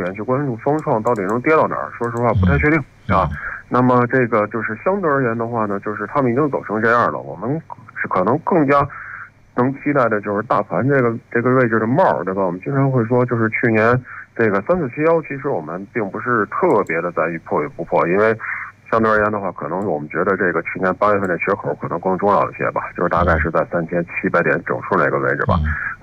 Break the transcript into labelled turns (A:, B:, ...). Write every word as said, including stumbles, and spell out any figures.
A: 点去关注双创到底能跌到哪儿，说实话不太确定啊。那么这个就是相对而言的话呢，就是他们已经走成这样了，我们是可能更加能期待的就是大盘这个这个位置的帽，对吧？我们经常会说，就是去年这个三四七幺，其实我们并不是特别的在于破与不破，因为相对而言的话，可能我们觉得这个去年八月份的缺口可能更重要一些吧，就是大概是在三千七百点整数那个位置吧。